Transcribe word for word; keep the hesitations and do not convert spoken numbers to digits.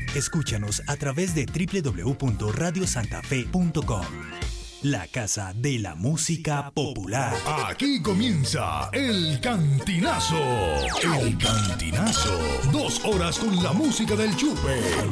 Escúchanos a través de doble u doble u doble u punto radio santa fe punto com. La casa de la música popular. Aquí comienza El Cantinazo. El Cantinazo. Dos horas con la música del chupe.